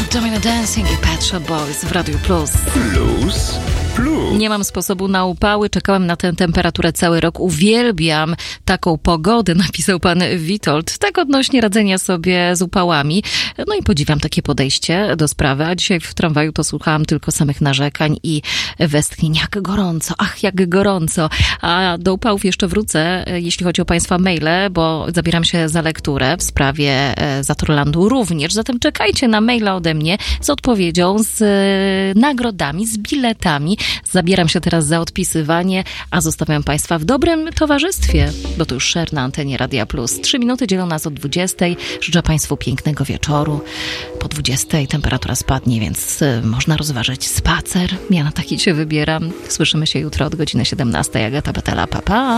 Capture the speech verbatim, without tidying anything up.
Domino Dancing i Pet Shop Boys w Radiu Plus. Plus, plus. Nie mam sposobu na upały, czekałem na tę temperaturę cały rok. Uwielbiam taką pogodę, napisał pan Witold. Tak odnośnie radzenia sobie z upałami. No i podziwiam takie podejście do sprawy. A dzisiaj w tramwaju to słuchałam tylko samych narzekań i westchnień. Jak gorąco, ach, jak gorąco. A do upałów jeszcze wrócę, jeśli chodzi o państwa maile, bo zabieram się za lekturę w sprawie Zatorlandu również. Zatem czekajcie na maila ode mnie z odpowiedzią, z nagrodami, z biletami. Zabieram się teraz za odpisywanie, a zostawiam państwa w dobrym towarzystwie, bo to już Sher na antenie Radia Plus. Trzy minuty dzielą nas od dwudziestej. Życzę państwu pięknego wieczoru. Po dwudziestej temperatura spadnie, więc można rozważyć spacer. Ja na taki się wybieram. Słyszymy się jutro od godziny siedemnastej. Agata Batela, pa, pa.